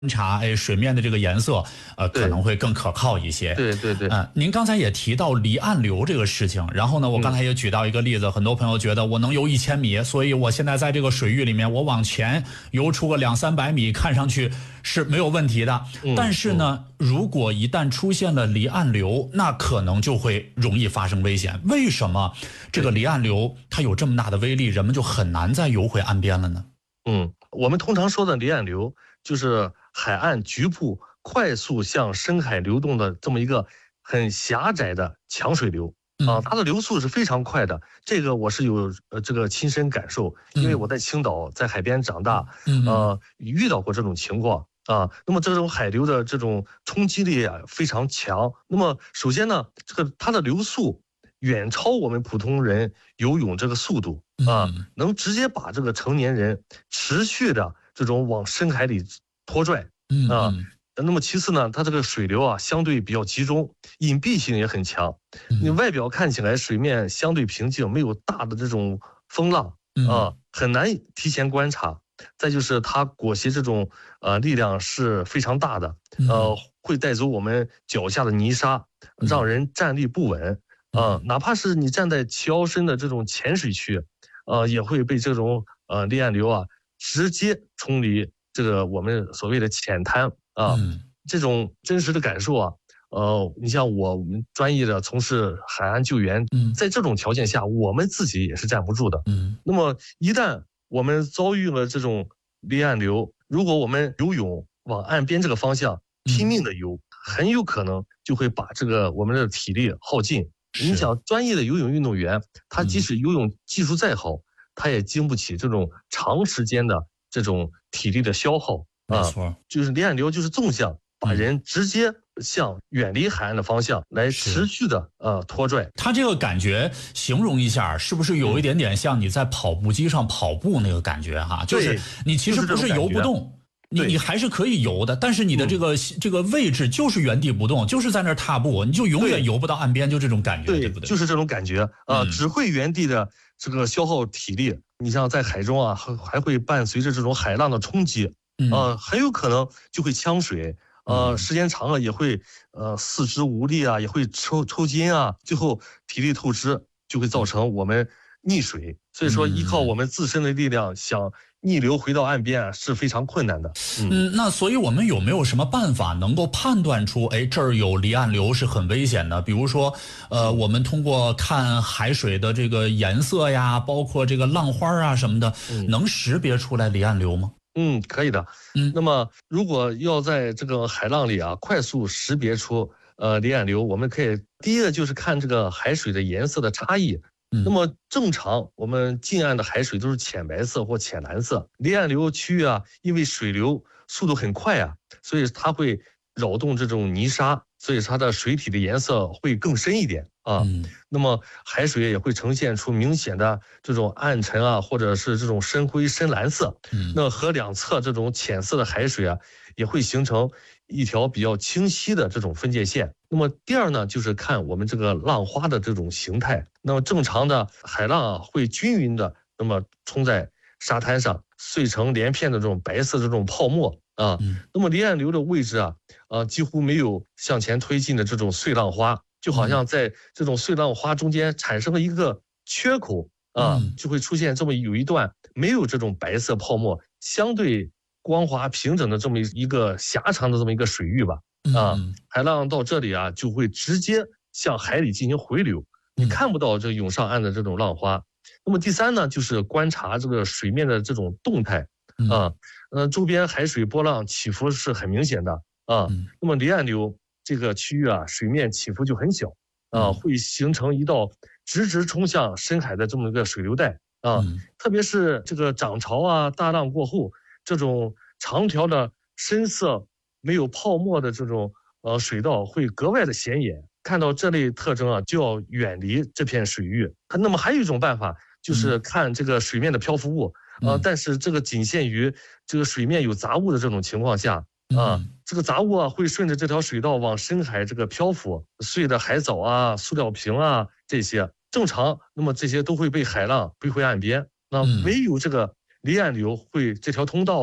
察水面的这个颜色，可能会更可靠一些。 对对对。 您刚才也提到离岸流这个事情，然后呢，我刚才也举到一个例子，很多朋友觉得我能游1000米，所以我现在在这个水域里面，我往前游出个200-300米，看上去是没有问题的。但是呢，如果一旦出现了离岸流，那可能就会容易发生危险。为什么这个离岸流它有这么大的威力，人们就很难再游回岸边了呢？ 我们通常说的离岸流，就是海岸局部快速向深海流动的这么一个很狭窄的强水流它的流速是非常快的。这个我是有这个亲身感受，因为我在青岛在海边长大，遇到过这种情况那么这种海流的这种冲击力非常强。那么首先呢，它的流速远超我们普通人游泳这个速度能直接把这个成年人持续的这种往深海里拖拽那么其次呢，它这个水流相对比较集中，隐蔽性也很强。你外表看起来水面相对平静，没有大的这种风浪很难提前观察。再就是它裹挟这种力量是非常大的会带走我们脚下的泥沙，让人站立不稳哪怕是你站在齐腰深的这种浅水区也会被这种离岸流直接冲离这个我们所谓的浅滩这种真实的感受你像我们专业的从事海岸救援在这种条件下我们自己也是站不住的那么一旦我们遭遇了这种离岸流，如果我们游泳往岸边这个方向拼命的游很有可能就会把这个我们的体力耗尽。你想专业的游泳运动员他即使游泳技术再好他也经不起这种长时间的这种体力的消耗没错就是离岸流就是纵向把人直接向远离海岸的方向来持续的拖拽。 他这个感觉形容一下，是不是有一点点像你在跑步机上跑步那个感觉就是你其实不是游不动你还是可以游的，但是你的这个位置就是原地不动，就是在那儿踏步，你就永远游不到岸边，就这种感觉，对不对？ 就是这种感觉只会原地的这个消耗体力。你像在海中还会伴随着这种海浪的冲击很有可能就会呛水时间长了也会四肢无力也会抽筋最后体力透支，就会造成我们溺水。所以说依靠我们自身的力量想逆流回到岸边是非常困难的。 那所以我们有没有什么办法能够判断出这儿有离岸流是很危险的？比如说我们通过看海水的这个颜色呀，包括这个浪花什么的能识别出来离岸流吗？ 可以的。那么如果要在这个海浪里快速识别出离岸流，我们可以第一个就是看这个海水的颜色的差异。那么正常我们近岸的海水都是浅白色或浅蓝色，离岸流区域因为水流速度很快所以它会扰动这种泥沙，所以它的水体的颜色会更深一点那么海水也会呈现出明显的这种暗沉或者是这种深灰深蓝色那和两侧这种浅色的海水也会形成一条比较清晰的这种分界线。那么第二呢，就是看我们这个浪花的这种形态。那么正常的海浪会均匀的那么冲在沙滩上，碎成连片的这种白色的这种泡沫那么离岸流的位置几乎没有向前推进的这种碎浪花，就好像在这种碎浪花中间产生了一个缺口就会出现这么有一段没有这种白色泡沫，相对光滑平整的这么一个狭长的这么一个水域吧海浪到这里就会直接向海里进行回流，你看不到这涌上岸的这种浪花。那么第三呢，就是观察这个水面的这种动态周边海水波浪起伏是很明显的那么离岸流这个区域水面起伏就很小会形成一道直冲向深海的这么一个水流带特别是这个涨潮大浪过后，这种长条的深色没有泡沫的这种水道会格外的显眼。看到这类特征就要远离这片水域。那么还有一种办法就是看这个水面的漂浮物但是这个仅限于这个水面有杂物的这种情况下这个杂物会顺着这条水道往深海这个漂浮，碎的海藻塑料瓶这些正常，那么这些都会被海浪背回岸边。那唯有这个离岸流会这条通道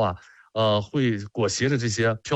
会裹挟着这些漂